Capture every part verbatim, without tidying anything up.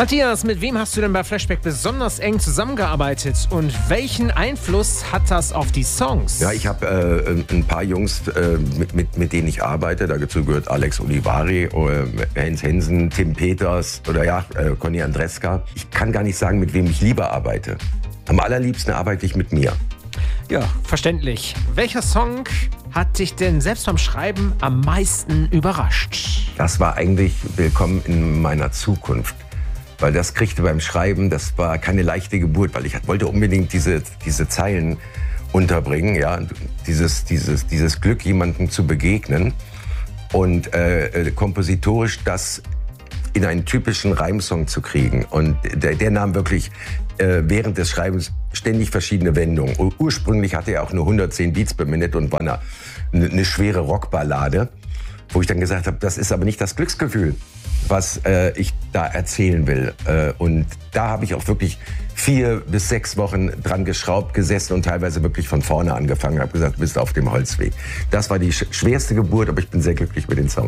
Matthias, mit wem hast du denn bei Flashback besonders eng zusammengearbeitet und welchen Einfluss hat das auf die Songs? Ja, ich habe äh, ein paar Jungs, äh, mit, mit, mit denen ich arbeite. Dazu gehört Alex Olivari, äh, Heinz Hensen, Tim Peters oder ja, äh, Conny Andreska. Ich kann gar nicht sagen, mit wem ich lieber arbeite. Am allerliebsten arbeite ich mit mir. Ja, verständlich. Welcher Song hat dich denn selbst beim Schreiben am meisten überrascht? Das war eigentlich Willkommen in meiner Zukunft. Weil das kriegte beim Schreiben, das war keine leichte Geburt, weil ich wollte unbedingt diese, diese Zeilen unterbringen, ja, dieses, dieses, dieses Glück, jemandem zu begegnen und äh, kompositorisch das in einen typischen Reimsong zu kriegen. Und der, der nahm wirklich äh, während des Schreibens ständig verschiedene Wendungen. Und ursprünglich hatte er auch nur hundertzehn Beats per Minute und war eine, eine schwere Rockballade, wo ich dann gesagt habe, das ist aber nicht das Glücksgefühl, was äh, ich da erzählen will. Äh, und da habe ich auch wirklich vier bis sechs Wochen dran geschraubt, gesessen und teilweise wirklich von vorne angefangen. Habe gesagt, du bist auf dem Holzweg. Das war die sch- schwerste Geburt, aber ich bin sehr glücklich mit dem Song.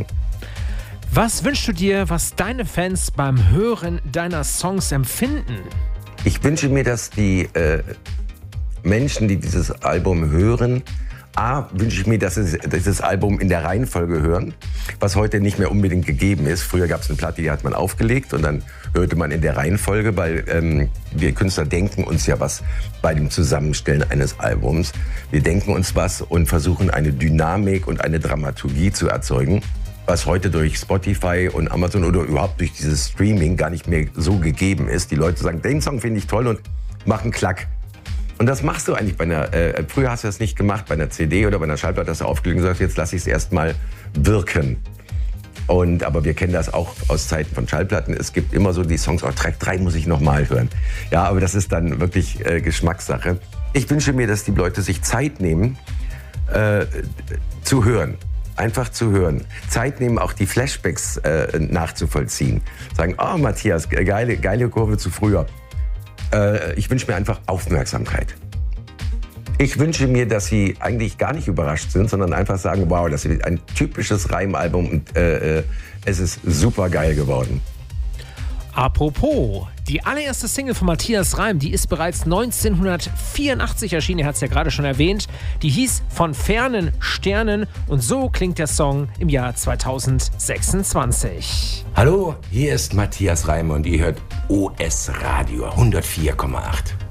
Was wünschst du dir, was deine Fans beim Hören deiner Songs empfinden? Ich wünsche mir, dass die äh, Menschen, die dieses Album hören, A, wünsche ich mir, dass sie dieses Album in der Reihenfolge hören, was heute nicht mehr unbedingt gegeben ist. Früher gab es eine Platte, die hat man aufgelegt und dann hörte man in der Reihenfolge, weil ähm, wir Künstler denken uns ja was bei dem Zusammenstellen eines Albums. Wir denken uns was und versuchen eine Dynamik und eine Dramaturgie zu erzeugen, was heute durch Spotify und Amazon oder überhaupt durch dieses Streaming gar nicht mehr so gegeben ist. Die Leute sagen, den Song finde ich toll und machen Klack. Und das machst du eigentlich bei einer, äh, früher hast du das nicht gemacht, bei einer C D oder bei einer Schallplatte hast du aufgelegt und gesagt, jetzt lasse ich es erstmal wirken. Und, aber wir kennen das auch aus Zeiten von Schallplatten. Es gibt immer so die Songs, oh, Track drei muss ich nochmal hören. Ja, aber das ist dann wirklich äh, Geschmackssache. Ich wünsche mir, dass die Leute sich Zeit nehmen, äh, zu hören. Einfach zu hören. Zeit nehmen, auch die Flashbacks äh, nachzuvollziehen. Sagen, oh Matthias, geile, geile Kurve zu früher. Äh, ich wünsche mir einfach Aufmerksamkeit. Ich wünsche mir, dass sie eigentlich gar nicht überrascht sind, sondern einfach sagen, wow, das ist ein typisches Reimalbum und äh, es ist super geil geworden. Apropos, die allererste Single von Matthias Reim, die ist bereits neunzehnhundertvierundachtzig erschienen, er hat es ja gerade schon erwähnt. Die hieß Von fernen Sternen und so klingt der Song im Jahr zweitausendsechsundzwanzig. Hallo, hier ist Matthias Reim und ihr hört O S Radio hundertvier Komma acht.